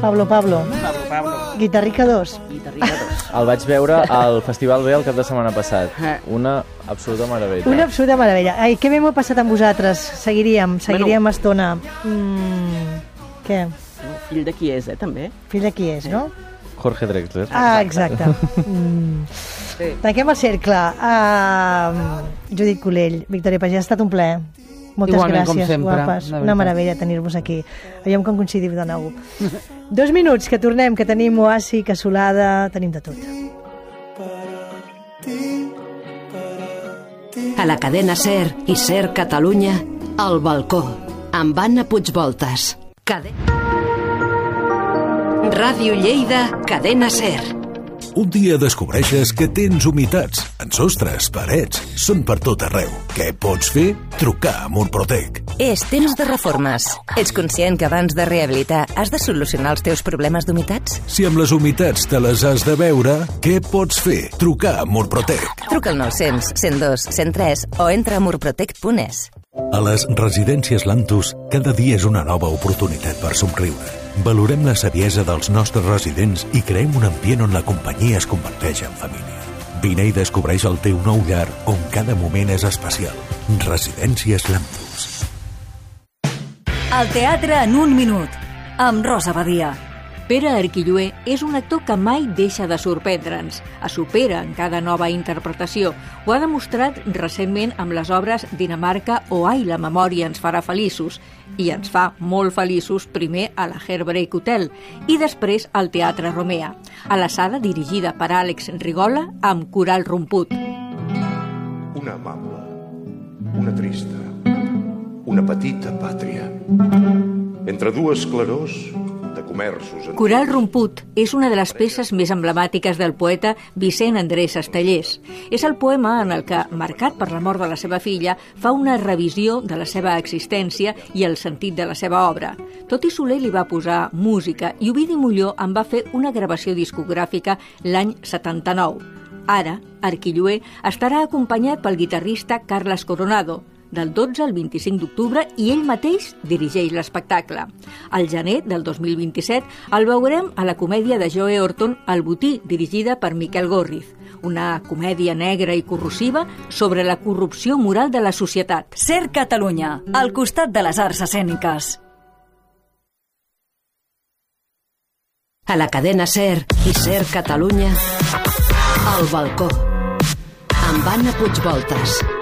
Pablo. Guitarrica 2. El vaig veure al Festival B el cap de setmana passat. Una absoluta meravella. Una absoluta meravella. Ai, què m'ho he passat amb vosaltres? Seguiríem estona. Què? Fill de qui és, també? Fill de qui és, no? Jorge Drexler. Ah, exacte. Tanquem el cercle. Judit Colell, Victòria Pagès, ha estat un plaer. Moltes Igualment, gràcies, com sempre, guapes. Una meravella tenir-vos aquí. Aviam com coincidim de nou. 2 minuts, que tornem, que tenim oasi, casolada, tenim de tot. A la cadena SER i SER Catalunya, El Balcó, amb Anna Puigvoltas. Ràdio Lleida, cadena SER. Un dia descobreixes que tens humitats en sostres, parets, són per tot arreu. Què pots fer? Trucar a Murprotec. És temps de reformes. Ets conscient que abans de rehabilitar has de solucionar els teus problemes d'humitats? Si amb les humitats te les has de veure, què pots fer? Trucar a Murprotec. Truca al 900 102 103 o entra a murprotec.es. A les residències Lantus, cada dia és una nova oportunitat per somriure. Valorem la saviesa dels nostres residents i creem un ambient on la companyia es converteix en família. Vine i descobreix el teu nou llar on cada moment és especial. Residències Lantus. El teatre en un minut, amb Rosa Badia. Pere Arquilloé és un actor que mai deixa de sorprendre'ns. Es supera en cada nova interpretació. Ho ha demostrat recentment amb les obres Dinamarca o Ai, la memòria ens farà feliços. I ens fa molt feliços primer a la Heartbreak Hotel i després al Teatre Romea, a la sala dirigida per Àlex Rigola amb Coral Romput. Una amable, una trista, una petita pàtria. Entre dues clarors de comerços... Coral Romput és una de les peces més emblemàtiques del poeta Vicent Andrés Estellés. És el poema en el que, marcat per la mort de la seva filla, fa una revisió de la seva existència i el sentit de la seva obra. Toti Soler li va posar música i Ovidi Molló en va fer una gravació discogràfica l'any 79. Ara, Arquilloé estarà acompanyat pel guitarrista Carles Coronado, del 12 al 25 d'octubre, i ell mateix dirigeix l'espectacle. Al gener del 2027 el veurem a la comèdia de Joe Orton, El botí, dirigida per Miquel Gorriz. Una comèdia negra i corrosiva sobre la corrupció moral de la societat. SER Catalunya, al costat de les arts escèniques. A la cadena SER i SER Catalunya, El Balcó, amb Anna Puigvoltas.